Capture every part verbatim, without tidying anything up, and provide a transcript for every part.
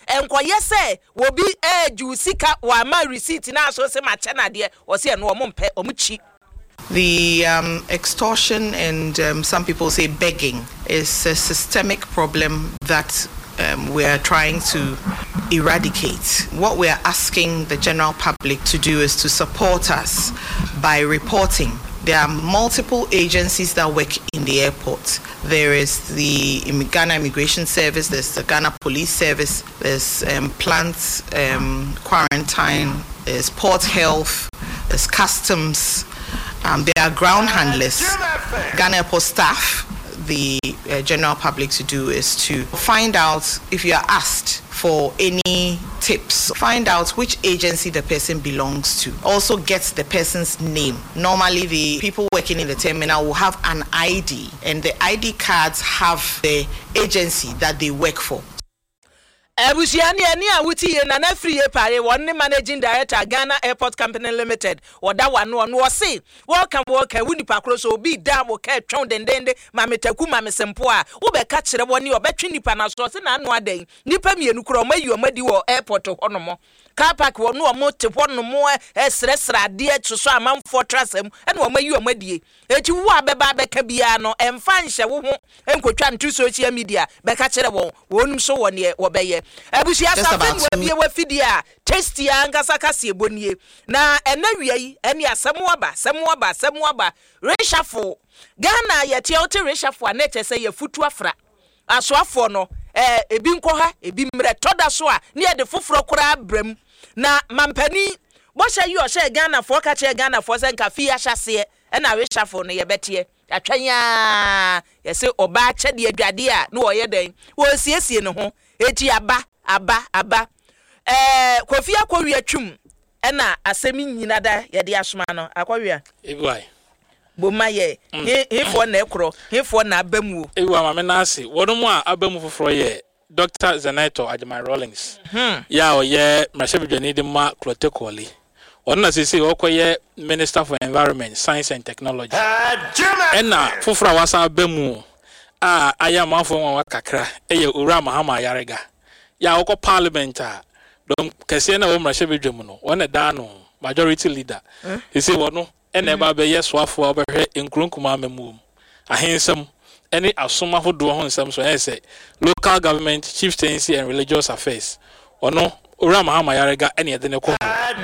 enkoye say wo bi eh ju sika wa ma receipt na so se ma che na de o se no mo mpe o mu chi. The um, extortion and um, some people say begging is a systemic problem that um, we are trying to eradicate. What we are asking the general public to do is to support us by reporting. There are multiple agencies that work in the airport. There is the Ghana Immigration Service, there's the Ghana Police Service, there's um, plant um, quarantine, there's port health, there's customs. Um, there are ground handlers, Ghana Airport staff. The uh, general public to do is to find out, if you are asked for any tips, find out which agency the person belongs to. Also get the person's name. Normally the people working in the terminal will have an I D, and the I D cards have the agency that they work for. Ebusiani ani awuti ye na na free pare one managing director Ghana Airport Company Limited oda wanu onu o se welcome welcome wuni pakro so obi da wo ka twon dendende mametaku mamesempo a wo be ka kire woni obetwe nipa na so se na anu adan nipa mienu kro mayi omadi wo airport honomo car park wo no mo te ho no mo esresra de atso amanfo trasem ene wo mayi omadi eti wo abeba beka bia no emfa nhye wo ho enkotwa ntu social media be ka kire wo wonum so wo ne wo beye Abusia Safin we be wafidia tasty angasa kase ebonie na enawia yi ene asemu aba asemu aba asemu aba reshafo Ghana yete ote reshafo aneche se ye futu afra asoafo no eh ebi nko ha ebi mre toda so a ne ye de foforo kora abram na mampani bo hye yi o hye Ghana fo ka che Ghana fo se nka fi ahyase e na reshafo no ye betie atwanya yese oba che de adwade a no wo ye den wo siesie ne ho eti aba aba aba eh Kofi Akwawi atwum ena asemi nyina da ye de asoma no Akwawi ebiwai boma ye hefo na ekro hefo na abamu ebiwa ma me na ase wonum a abamu foforo ye Doctor Zenato Ajimai Rawlings hmm ya o ye mrashabidwani de ma Klotekoli onna sisi okoye Minister for Environment, Science and Technology ena foforo wasa abamu a aya manfo nwa kakra eye ura mahama yarega ya oko parliament a dom kese na wo mrahye bedwam no wona da no majority leader he say wono ene ba be yesoafo obehwe enkronkuma amamum ahensem ene asoma hodo ho nsem so yese local government chieftaincy and religious affairs ono ura mahama yarega ene de ne ko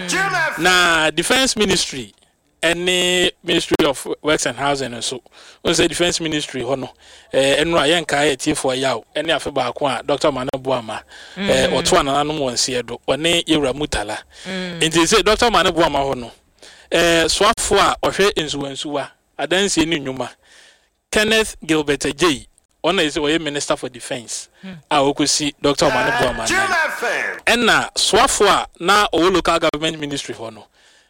na defense ministry any Ministry of Works and Housing and so on say Defense Ministry hono eh enra yenka eti for yaw ene afa ba ko a Doctor Manabuama eh oto ananano mo nse do one Yewra Mutala nti say Doctor Manabuama hono eh swafo a ohwe ensuwansuwa adanse ni nnwuma Kenneth Gilbert J ona is oye Minister for Defense a okosi Doctor Manabuama enna swafo a na o local government ministry hono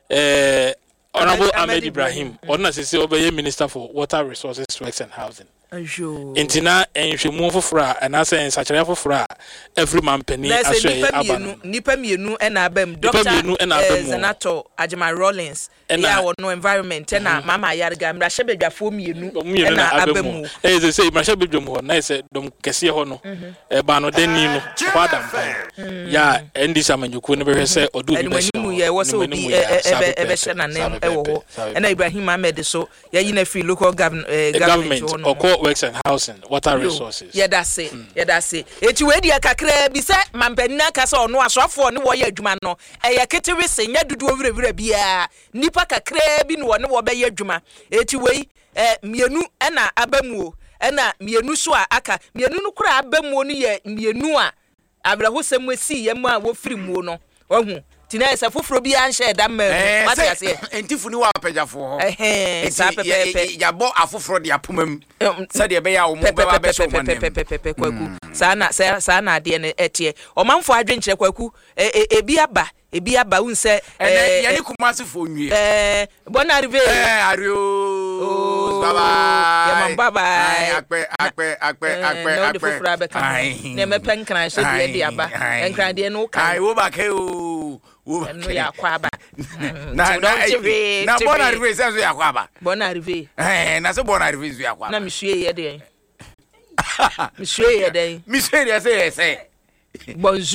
eh Honorable Ahmed Ibrahim, Ona sisi obeye Minister for Water Resources, Works and Housing. Ajo. Intina enhwemu fofora anase ensachare fofora every man penny aswe aba. Nipa mienu ena abem Doctor Zenato Ajimai Rawlings. Ya wono environment ena mama yarga mrahye bedwafo mienu ena abem. Eh they say mrahye bedwam ho na say dom kese ho no. E ba no deni no kwada mpa. Ya endi samanyuku ne behwe say odu bi behwe. Enimu ye wo so obi ebe ebe hye na nem ewo ho. Ena Ibrahim Ahmed so ya yi na free local government government Works and Housing, Water Resources. Yeah, that's it. Mm. Yeah, that's it. Eti we dia kakra bi se mampanina kasa ono asofo ne wo ye adwuma no. E ye ketiri se nya dudu owurewure bia. Nipa kakra bi ne wo ne wo be ye adwuma. Eti we eh mienu na abamu o. Na mienu so a aka. Mienu no kura abamu no ye mienu a abrahosem wesi ye mu a wo firi mu no. Ohu tina esa foforo bi anhye da ma mate ase entifu ni wa apejafo ho eh sa pepepe ya bo afoforo de apomam se de be ya wo mo be ba be so pepepe kwaku sa na sa na de ne etie omanfo adwenkyere kwaku ebi aba ebi aba unse eh ya ni kumase fo nwie eh bona rive eh ario baba ya baba akpe akpe akpe akpe akpe ne me penkran so de de aba enkran de no ka ai wo ba ke o no ya kwaba na na na bona rive se so ya kwaba bona rive eh na so bona rive so ya kwaba na misue ye de misue ye de misue ye se ye se bonjour